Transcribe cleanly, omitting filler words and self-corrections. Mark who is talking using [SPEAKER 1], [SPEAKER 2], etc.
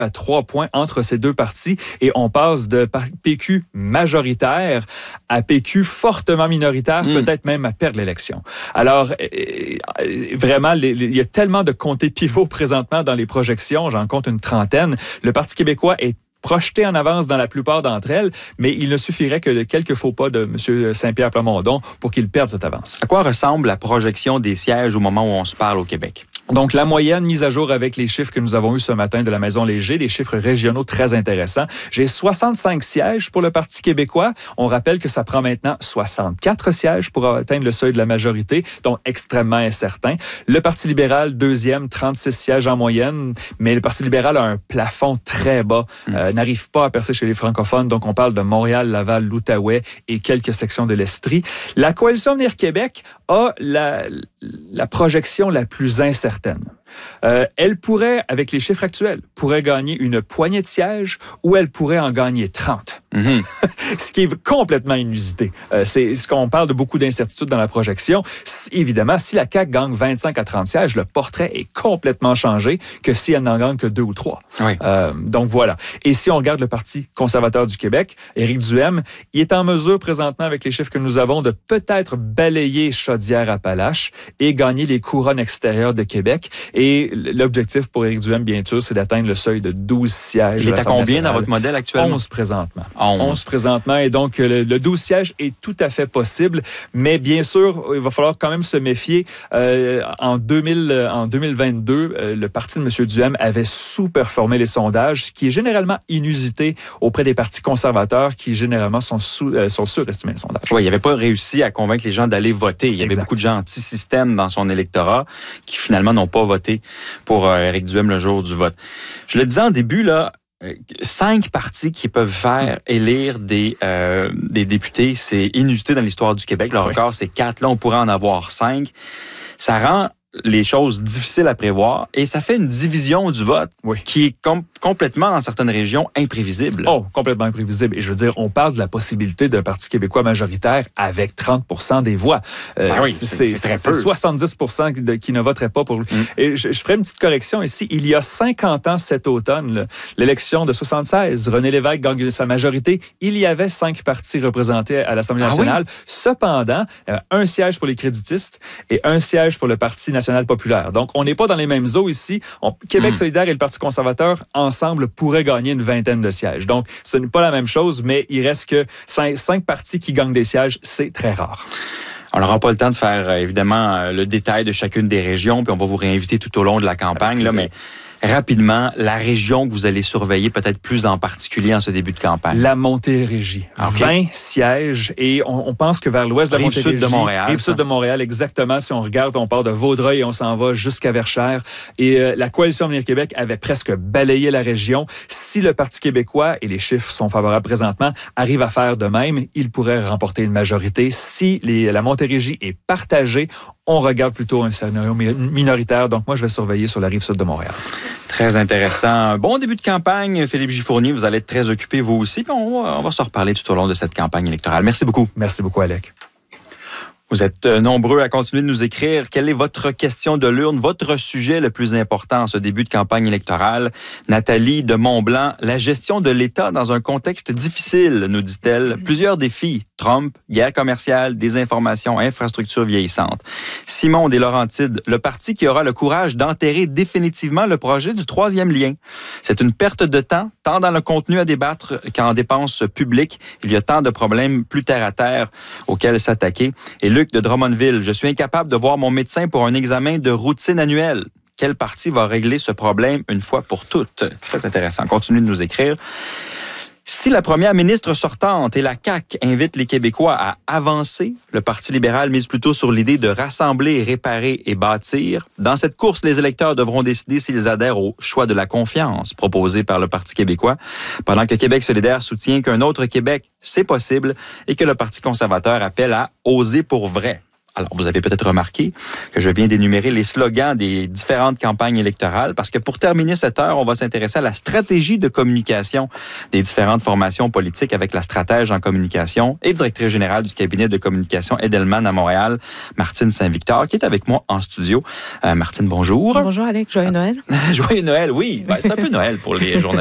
[SPEAKER 1] à 3 points entre ces deux partis et on passe de PQ majoritaire à PQ fortement minoritaire, peut-être même à perdre l'élection. Alors, vraiment, il y a tellement de comtés pivots présentement dans les projections, j'en compte une trentaine. Le Parti québécois est projeté en avance dans la plupart d'entre elles, mais il ne suffirait que quelques faux pas de M. Saint-Pierre Plamondon pour qu'il perde cette avance.
[SPEAKER 2] À quoi ressemble la projection des sièges au moment où on se parle au Québec?
[SPEAKER 1] Donc, la moyenne mise à jour avec les chiffres que nous avons eus ce matin de la Maison Léger, des chiffres régionaux très intéressants. J'ai 65 sièges pour le Parti québécois. On rappelle que ça prend maintenant 64 sièges pour atteindre le seuil de la majorité, donc extrêmement incertain. Le Parti libéral, deuxième, 36 sièges en moyenne, mais le Parti libéral a un plafond très bas, n'arrive pas à percer chez les francophones, donc on parle de Montréal, Laval, l'Outaouais et quelques sections de l'Estrie. La Coalition Avenir Québec a la projection la plus incertaine. Elle pourrait, avec les chiffres actuels, pourrait gagner une poignée de sièges ou elle pourrait en gagner 30. Ce qui est complètement inusité. C'est ce qu'on parle de beaucoup d'incertitudes dans la projection. Évidemment, si la CAQ gagne 25 à 30 sièges, le portrait est complètement changé que si elle n'en gagne que 2 ou 3.
[SPEAKER 2] Oui.
[SPEAKER 1] Donc voilà. Et si on regarde le Parti conservateur du Québec, Éric Duhaime, il est en mesure présentement, avec les chiffres que nous avons, de peut-être balayer Chaudière-Appalaches et gagner les couronnes extérieures de Québec. Et l'objectif pour Éric Duhaime, bien sûr, c'est d'atteindre le seuil de 12 sièges.
[SPEAKER 2] Il est à combien dans votre modèle actuellement?
[SPEAKER 1] 11 présentement. 11 présentement. Et donc, le 12 sièges est tout à fait possible. Mais bien sûr, il va falloir quand même se méfier. En 2022, le parti de M. Duhaime avait sous-performé les sondages, ce qui est généralement inusité auprès des partis conservateurs qui, généralement, sont surestimés les sondages.
[SPEAKER 2] Oui, il n'avait pas réussi à convaincre les gens d'aller voter. Il y avait beaucoup de gens anti-système dans son électorat qui, finalement, n'ont pas voté pour Éric Duhaime le jour du vote. Je le disais en début, là, 5 partis qui peuvent faire élire des députés, c'est inusité dans l'histoire du Québec. Le record, c'est 4. Là, on pourrait en avoir 5. Ça rend les choses difficiles à prévoir et ça fait une division du vote qui est complètement, dans certaines régions, imprévisible.
[SPEAKER 1] Oh, complètement imprévisible. Et je veux dire, on parle de la possibilité d'un Parti québécois majoritaire avec 30% des voix.
[SPEAKER 2] C'est très peu.
[SPEAKER 1] 70% qui ne voteraient pas pour lui. Et je ferai une petite correction ici. Il y a 50 ans cet automne, l'élection de 76, René Lévesque gagne sa majorité. Il y avait 5 partis représentés à l'Assemblée nationale. Cependant, un siège pour les créditistes et un siège pour le Parti national populaire. Donc, on n'est pas dans les mêmes eaux ici. Québec solidaire et le Parti conservateur, ensemble, pourraient gagner une vingtaine de sièges. Donc, ce n'est pas la même chose, mais il reste que 5 partis qui gagnent des sièges, c'est très rare.
[SPEAKER 2] On n'aura pas le temps de faire, évidemment, le détail de chacune des régions, puis on va vous réinviter tout au long de la campagne, là, mais rapidement, la région que vous allez surveiller, peut-être plus en particulier en ce début de campagne.
[SPEAKER 1] La Montérégie. 20 sièges et on pense que vers l'ouest de la Montérégie.
[SPEAKER 2] Rive-sud de Montréal.
[SPEAKER 1] Rive-sud de Montréal, exactement. Si on regarde, on part de Vaudreuil et on s'en va jusqu'à Verchères. Et la Coalition Avenir Québec avait presque balayé la région. Si le Parti québécois, et les chiffres sont favorables présentement, arrive à faire de même, il pourrait remporter une majorité. Si la Montérégie est partagée, on regarde plutôt un scénario minoritaire. Donc, moi, je vais surveiller sur la Rive-sud de Montréal.
[SPEAKER 2] Très intéressant. Bon début de campagne, Philippe Gifournier. Vous allez être très occupé, vous aussi. Puis on va se reparler tout au long de cette campagne électorale. Merci beaucoup.
[SPEAKER 1] Merci beaucoup, Alec.
[SPEAKER 2] Vous êtes nombreux à continuer de nous écrire. Quelle est votre question de l'urne, votre sujet le plus important en ce début de campagne électorale? Nathalie de Montblanc, la gestion de l'État dans un contexte difficile, nous dit-elle. Plusieurs défis. Trump, guerre commerciale, désinformation, infrastructure vieillissante. Simon des Laurentides, le parti qui aura le courage d'enterrer définitivement le projet du 3e lien. C'est une perte de temps, tant dans le contenu à débattre qu'en dépenses publiques. Il y a tant de problèmes plus terre à terre auxquels s'attaquer. Et Luc de Drummondville, je suis incapable de voir mon médecin pour un examen de routine annuel. Quel parti va régler ce problème une fois pour toutes? Très intéressant. Continuez de nous écrire. Si la première ministre sortante et la CAQ invitent les Québécois à avancer, le Parti libéral mise plutôt sur l'idée de rassembler, réparer et bâtir. Dans cette course, les électeurs devront décider s'ils adhèrent au choix de la confiance proposé par le Parti québécois, pendant que Québec solidaire soutient qu'un autre Québec, c'est possible et que le Parti conservateur appelle à oser pour vrai. Alors, vous avez peut-être remarqué que je viens d'énumérer les slogans des différentes campagnes électorales parce que pour terminer cette heure, on va s'intéresser à la stratégie de communication des différentes formations politiques avec la stratège en communication et directrice générale du cabinet de communication Edelman à Montréal, Martine Saint-Victor, qui est avec moi en studio. Martine, bonjour.
[SPEAKER 3] Bonjour Alex, joyeux Noël.
[SPEAKER 2] Joyeux Noël, oui. Ben, c'est un peu Noël pour les journalistes.